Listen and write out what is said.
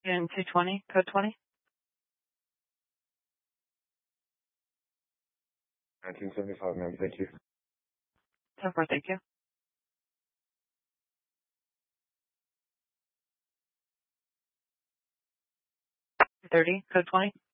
In 220, code 20. 1975, ma'am. Thank you. 10-4, thank you. 30, code 20.